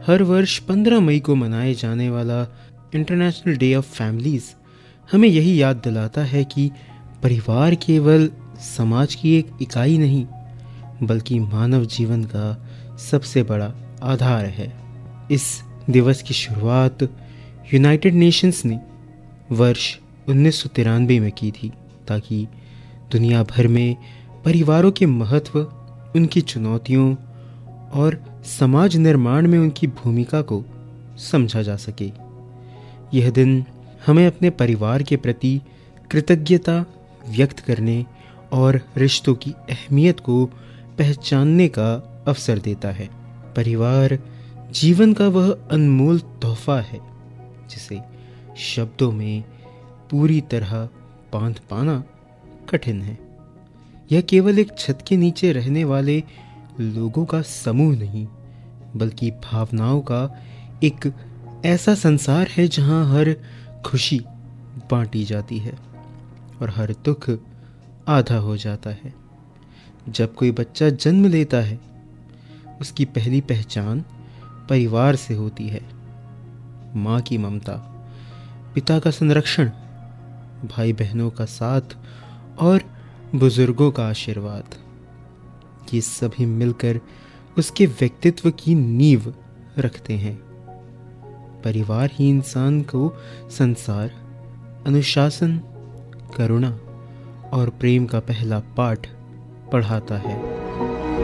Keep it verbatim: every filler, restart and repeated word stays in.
हर वर्ष पंद्रह मई को मनाए जाने वाला इंटरनेशनल डे ऑफ फैमिलीज़ हमें यही याद दिलाता है कि परिवार केवल समाज की एक इकाई नहीं, बल्कि मानव जीवन का सबसे बड़ा आधार है। इस दिवस की शुरुआत यूनाइटेड नेशंस ने वर्ष उन्नीस सौ तिरानवे में की थी, ताकि दुनिया भर में परिवारों के महत्व, उनकी चुनौतियों और समाज निर्माण में उनकी भूमिका को समझा जा सके। यह दिन हमें अपने परिवार के प्रति कृतज्ञता व्यक्त करने और रिश्तों की अहमियत को पहचानने का अवसर देता है। परिवार जीवन का वह अनमोल तोहफा है जिसे शब्दों में पूरी तरह बांध पाना कठिन है। यह केवल एक छत के नीचे रहने वाले लोगों का समूह नहीं, बल्कि भावनाओं का एक ऐसा संसार है जहां हर खुशी बांटी जाती है और हर दुख आधा हो जाता है। जब कोई बच्चा जन्म लेता है, उसकी पहली पहचान परिवार से होती है। माँ की ममता, पिता का संरक्षण, भाई बहनों का साथ और बुजुर्गों का आशीर्वाद, ये सभी मिलकर उसके व्यक्तित्व की नींव रखते हैं। परिवार ही इंसान को संसार, अनुशासन, करुणा और प्रेम का पहला पाठ पढ़ाता है।